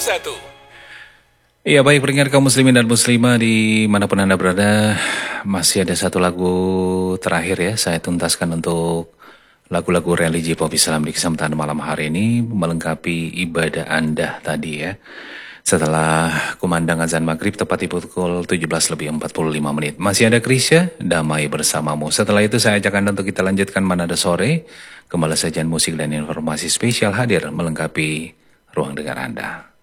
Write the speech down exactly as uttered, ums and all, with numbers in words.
satu. Iya baik, pendengar kaum muslimin dan muslimah dimanapun Anda berada, masih ada satu lagu terakhir ya, saya tuntaskan untuk lagu-lagu religi pop Islam di kesempatan malam hari ini, melengkapi ibadah Anda tadi ya. Setelah kumandang azan maghrib tepat di pukul tujuh belas lebih empat puluh lima menit. Masih ada Krisya, damai bersamamu. Setelah itu saya ajak Anda untuk kita lanjutkan Manada Sore, kembali sajian musik dan informasi spesial hadir melengkapi ruang dengar Anda.